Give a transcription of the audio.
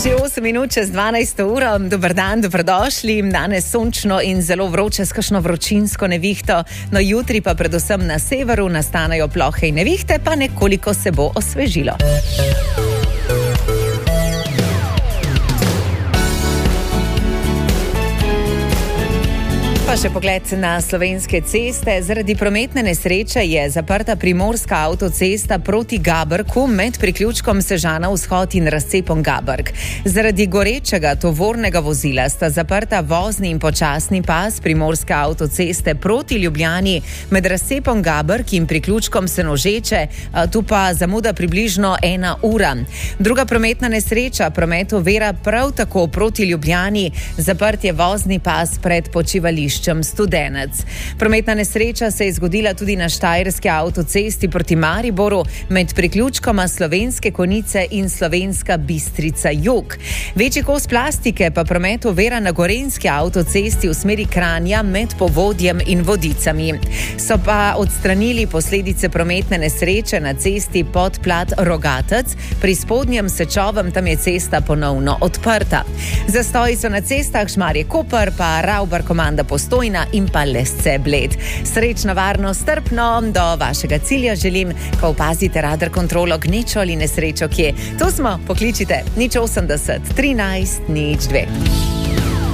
Že 8 minut čez 12 uro. Dober dan, dobrodošli. Danes sončno in zelo vroče s kakšno vročinsko nevihto. No, jutri pa predvsem na severu nastanejo plohe in nevihte, pa nekoliko se bo osvežilo. Pa še pogled na slovenske ceste. Zaradi prometne nesreče je zaprta primorska avtocesta proti Gabrku med priključkom Sežana vzhod in razcepom Gabrk. Zaradi gorečega tovornega vozila sta zaprta vozni in počasni pas primorske avtoceste proti Ljubljani med razcepom Gabrk in priključkom Senožeče, tu pa zamuda približno 1 ura. Druga prometna nesreča, promet ovira prav tako proti Ljubljani, zaprt je vozni pas pred počivališčem Studenec. Prometna nesreča se je zgodila tudi na Štajerski avtocesti proti Mariboru med priključkoma Slovenske Konjice in Slovenska Bistrica jug. Večji kos plastike pa promet ovira na Gorenjski avtocesti v smeri Kranja med Povodjem in Vodicami. So pa odstranili posledice prometne nesreče na cesti Podplat Rogatec, pri Spodnjem Sečovem tam je cesta ponovno odprta. Zastoji so na cestah Šmarje Koper, pa Ravbar Komanda Postojna in pa Lesce Bled. Srečno, varno, strpno do vašega cilja želim, ko opazite radar kontrolo, gnečo ali nesrečo kje. To smo, pokličite 080 13 02.